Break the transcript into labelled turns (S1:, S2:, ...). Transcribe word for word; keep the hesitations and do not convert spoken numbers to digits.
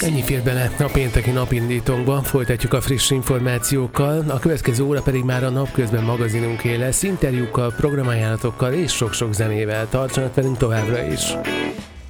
S1: Ennyi fér bele a pénteki napindítónkba, folytatjuk a friss információkkal, a következő óra pedig már a napközben magazinunké lesz, interjúkkal, programajánlatokkal és sok-sok zenével. Tartsanak velünk továbbra is!